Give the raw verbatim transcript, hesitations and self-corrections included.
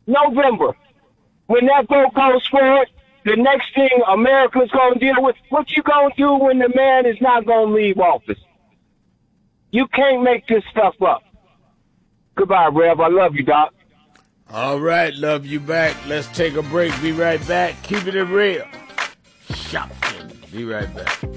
November. When that vote goes forward, the next thing America's going to deal with, what you going to do when the man is not going to leave office? You can't make this stuff up. Goodbye, Rev. I love you, Doc. All right, love you back. Let's take a break. Be right back. Keep it real. Shopkins. Be right back.